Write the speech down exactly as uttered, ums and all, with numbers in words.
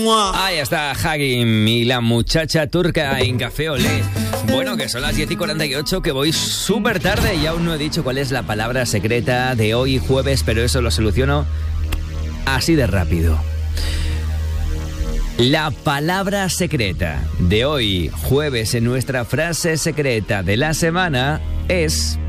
Ahí está Hagim y la muchacha turca en Café Olé. Bueno, que son las diez y cuarenta y ocho, que voy súper tarde y aún no he dicho cuál es la palabra secreta de hoy jueves, pero eso lo soluciono así de rápido. La palabra secreta de hoy jueves en nuestra frase secreta de la semana es